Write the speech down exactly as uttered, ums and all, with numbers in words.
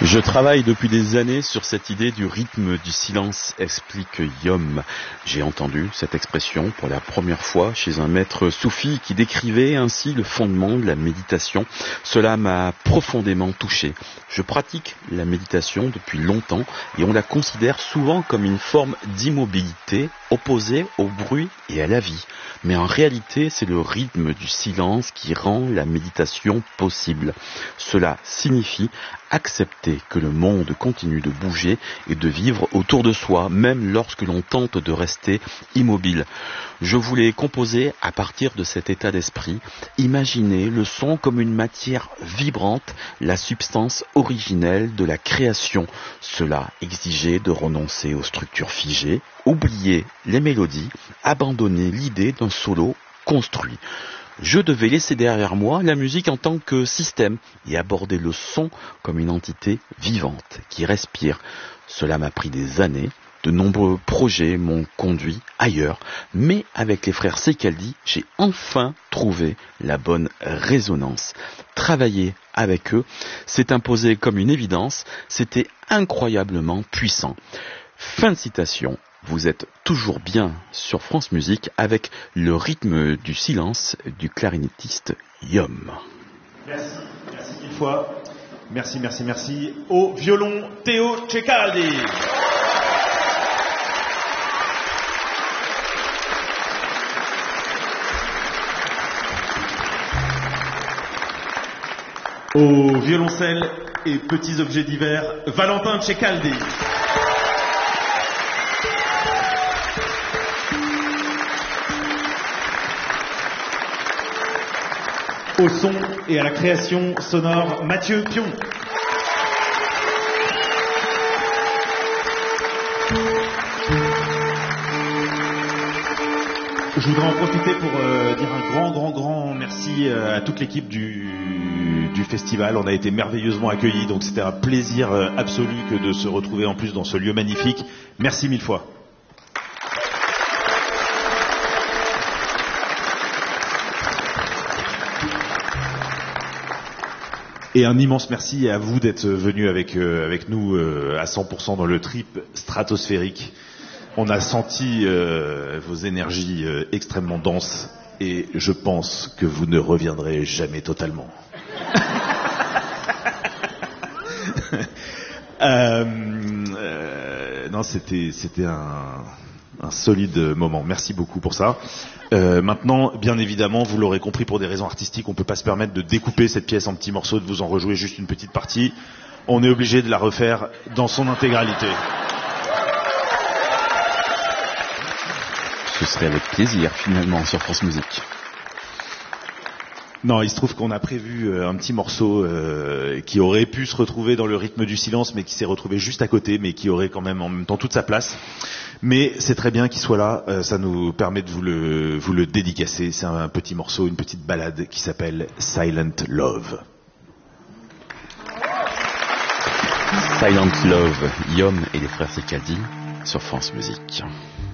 Je travaille depuis des années sur cette idée du rythme du silence, explique Yom. J'ai entendu cette expression pour la première fois chez un maître soufi qui décrivait ainsi le fondement de la méditation. Cela m'a profondément touché. Je pratique la méditation depuis longtemps et on la considère souvent comme une forme d'immobilité opposée au bruit et à la vie. Mais en réalité, c'est le rythme du silence qui rend la méditation possible. Cela signifie accepter que le monde continue de bouger et de vivre autour de soi, même lorsque l'on tente de rester immobile. Je voulais composer à partir de cet état d'esprit, imaginer le son comme une matière vibrante, la substance originelle de la création. Cela exigeait de renoncer aux structures figées, oublier les mélodies, abandonner l'idée d'un solo construit. Je devais laisser derrière moi la musique en tant que système et aborder le son comme une entité vivante qui respire. Cela m'a pris des années, de nombreux projets m'ont conduit ailleurs, mais avec les frères Sekaldi, j'ai enfin trouvé la bonne résonance. Travailler avec eux s'est imposé comme une évidence, c'était incroyablement puissant. Fin de citation. Vous êtes toujours bien sur France Musique avec le rythme du silence du clarinettiste Yom. Merci, merci mille fois. Merci, merci, merci. Au violon, Théo Ceccaldi. Au violoncelle et petits objets divers, Valentin Ceccaldi. Au son et à la création sonore, Mathieu Pion. Je voudrais en profiter pour euh, dire un grand, grand, grand merci euh, à toute l'équipe du, du festival. On a été merveilleusement accueillis, donc c'était un plaisir euh, absolu que de se retrouver en plus dans ce lieu magnifique. Merci mille fois. Et un immense merci à vous d'être venus avec, euh, avec nous euh, à cent pour cent dans le trip stratosphérique. On a senti euh, vos énergies euh, extrêmement denses et je pense que vous ne reviendrez jamais totalement. euh, euh, non, c'était, c'était un, un solide moment. Merci beaucoup pour ça. Euh, maintenant, bien évidemment, vous l'aurez compris, pour des raisons artistiques, on ne peut pas se permettre de découper cette pièce en petits morceaux, de vous en rejouer juste une petite partie. On est obligé de la refaire dans son intégralité. Ce serait avec plaisir, finalement, sur France Musique. Non, il se trouve qu'on a prévu un petit morceau euh, qui aurait pu se retrouver dans le rythme du silence, mais qui s'est retrouvé juste à côté, mais qui aurait quand même en même temps toute sa place. Mais c'est très bien qu'il soit là, euh, ça nous permet de vous le, vous le dédicacer. C'est un petit morceau, une petite balade qui s'appelle Silent Love. Silent Love, Yom et les frères Sekaldi sur France Musique.